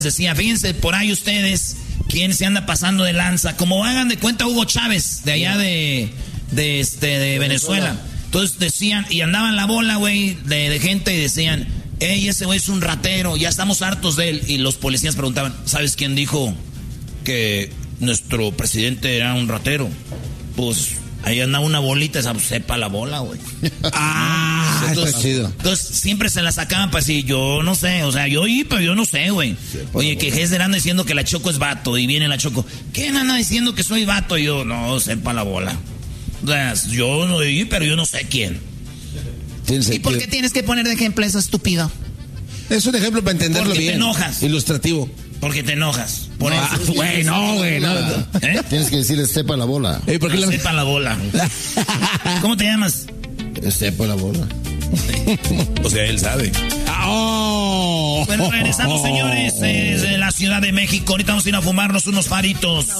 Decía, fíjense por ahí ustedes, quién se anda pasando de lanza, como hagan de cuenta Hugo Chávez, de allá de Venezuela. Entonces decían, y andaban la bola, güey, de gente y decían, hey, ese güey es un ratero, ya estamos hartos de él. Y los policías preguntaban, ¿sabes quién dijo que nuestro presidente era un ratero? Pues ahí andaba una bolita, esa sepa la bola, güey. Entonces siempre se la sacaban para decir, yo no sé, o sea, yo oí, pero yo no sé, güey. Oye, que Hesder anda diciendo que la Choco es vato, y viene la Choco, ¿quién anda diciendo que soy vato? Y yo, no, sepa la bola. O sea, yo no oí, pero yo no sé quién. ¿Y por qué tienes que poner de ejemplo eso, estúpido? Es un ejemplo para entenderlo porque bien. Te enojas. Ilustrativo. Porque te enojas. Por no, eso. Güey, no, güey. No. Tienes que decirle sepa la bola. ¿Por qué sepa la bola. ¿Cómo te llamas? Sepa la bola. O sea, él sabe. Bueno, regresamos, señores, de la Ciudad de México. Ahorita vamos a ir a fumarnos unos faritos.